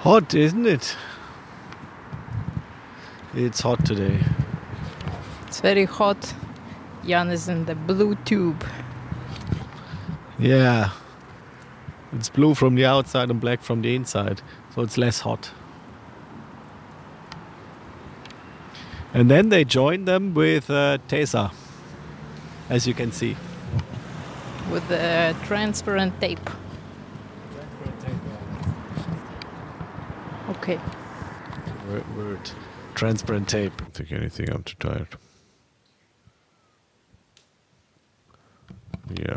Hot, isn't it? It's hot today. It's very hot. Jan is in the blue tube. Yeah. It's blue from the outside and black from the inside, so it's less hot. And then they join them with Tesa, as you can see. With the transparent tape. Okay. Word. Transparent tape. Don't think anything, I'm too tired. Yeah.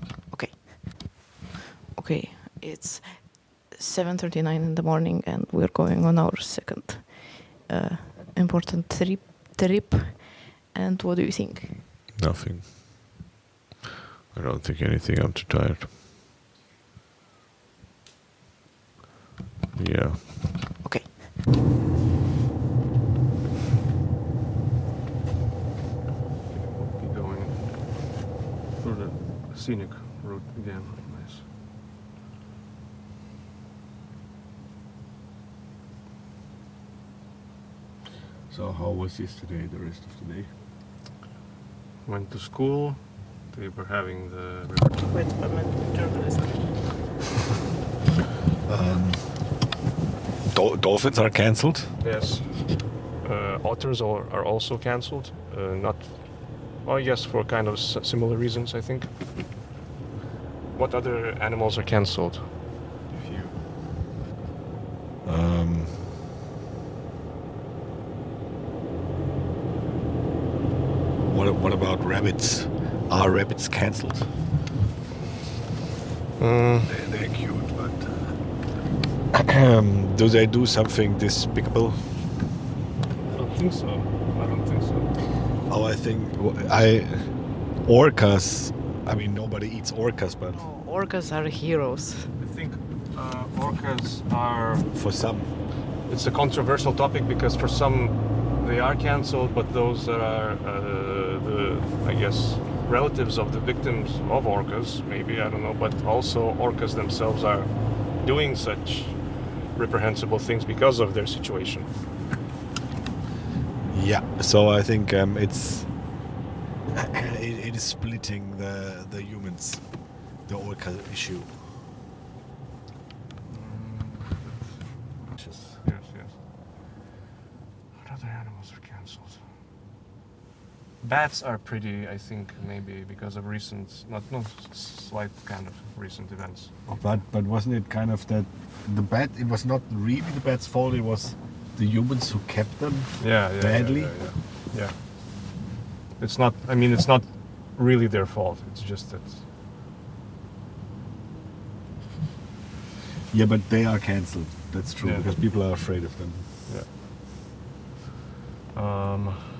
Okay, it's 7:39 in the morning and we're going on our second important trip. And what do you think? Nothing. I don't think anything, I'm too tired. Yeah. Okay. Keep going through the scenic route again. Nice. So how was yesterday, the rest of the day? Went to school. They were having the Wait, I'm a journalist. Dolphins are cancelled? Yes. Otters are also cancelled. Not, well, yes, for kind of similar reasons, I think. What other animals are cancelled? If you. What about rabbits? Are rabbits cancelled? They're cute, but do they do something despicable? I don't think so. Oh, I think orcas. I mean, nobody eats orcas, but Oh, orcas are heroes. I think orcas are. for some. It's a controversial topic because for some they are cancelled, but those that are I guess, relatives of the victims of orcas, maybe, I don't know, but also orcas themselves are doing such reprehensible things because of their situation. Yeah. So I think it is splitting the humans, the orca issue. Yes. What other animals are cancelled? Bats are pretty, I think, maybe because of recent, slight kind of recent events. But wasn't it kind of that the bat? It was not really the bat's fault. It was the humans who kept them badly. Yeah. It's not. I mean, it's not really their fault. It's just that. Yeah, but they are cancelled. That's true Yeah. because people are afraid of them. Yeah.